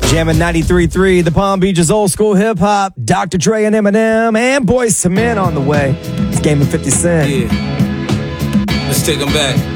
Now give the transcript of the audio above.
Jamming 93.3, the Palm Beaches old school hip hop. Dr. Dre and Eminem and Boyz II Men on the way. It's Game of 50 Cent. Yeah. Let's take them back.